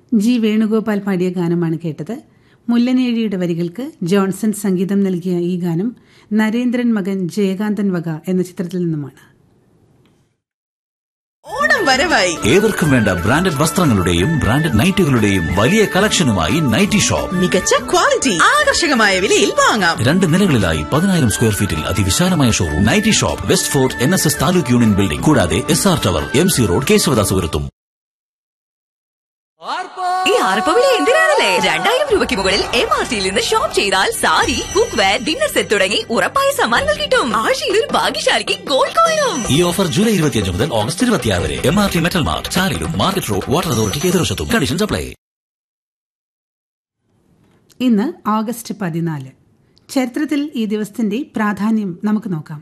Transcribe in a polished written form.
G Venugopal പാടിയ ഗാനമാണ് കേട്ടത്. മുല്ലനേഴിയുടെ വരികൾക്ക് ജോൺസൺ സംഗീതം നൽകിയ ഈ ഗാനം നരേന്ദ്രൻ മകൻ ജയകാന്തൻ വക എന്ന ചിത്രത്തിൽ നിന്നുമാണ്. ഓണം വരവായി. ഏവർക്കും വേണ്ട ബ്രാൻഡഡ് വസ്ത്രങ്ങളുടെയും ബ്രാൻഡഡ് നൈറ്റുകളുടെയും വലിയ കളക്ഷനുമായി നൈറ്റി ഷോപ്പ്. മികച്ച ക്വാളിറ്റി, ആകർഷകമായ വിലയിൽ വാങ്ങാം. 2 നിലകളിലായി 10,000 സ്ക്വയർ ഫീറ്റിൽ അതിവിശാലമായ showroom. Nightie shop, west fort NSS taluk union building, കൂടാതെ SR ടവർ, MC റോഡ്, കേശവദാസപുരത്തും. ഈ ആർപ്പവിളി എന്തിനാണല്ലേ? 2000 രൂപയ്ക്ക് മുകളിൽ MRTയിൽ നിന്ന് ഷോപ്പ് ചെയ്താൽ sari, cook wear, dinner set തുടങ്ങി ഉറപ്പായ സമ്മാനങ്ങൾ കിട്ടും. ആഴ്ചയിൽ ഒരു ഭാഗ്യശാലിക്ക് ഗോൾഡ് കോയിനും. ഈ ഓഫർ ജൂലൈ 25 മുതൽ ഓഗസ്റ്റ് 26 വരെ. MRT metal mart, ചാലിലും market road, water അതോറിറ്റിക്ക് എതിർവശത്തും. Conditions apply. ഇന്ന് ഓഗസ്റ്റ് 14. ചരിത്രത്തിൽ ഈ ദിവസത്തിന്റെ പ്രാധാന്യം നമുക്ക് നോക്കാം.